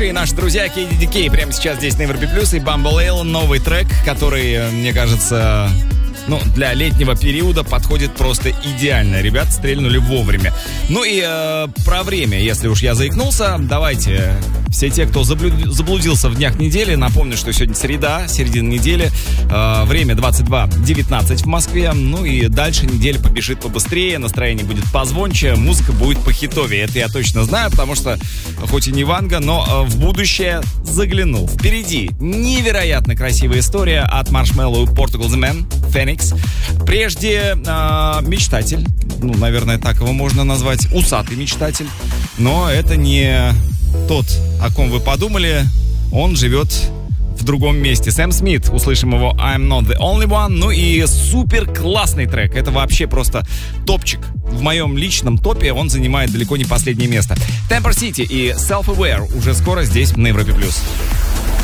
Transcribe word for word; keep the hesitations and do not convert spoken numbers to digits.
большие наши друзья кей ди ди кей прямо сейчас здесь на Европе Плюс и Bamboleo, новый трек, который, мне кажется, ну, для летнего периода подходит просто идеально. Ребята стрельнули вовремя. Ну и э, про время, если уж я заикнулся, давайте, все те, кто заблю... заблудился в днях недели, напомню, что сегодня среда, середина недели, э, время двадцать два девятнадцать в Москве, ну и дальше неделя побежит побыстрее, настроение будет позвонче, музыка будет похитовее. Это я точно знаю, потому что, хоть и не Ванга, но э, в будущее заглянул. Впереди невероятно красивая история от Marshmello и Portugal The Man, Phoenix. Прежде э, мечтатель, ну, наверное, так его можно назвать, усатый мечтатель, но это не тот, о ком вы подумали, он живет в другом месте. Сэм Смит, услышим его I'm Not The Only One, ну и супер классный трек, это вообще просто топчик. В моем личном топе он занимает далеко не последнее место. Temper City и Self-Aware уже скоро здесь на Европе+.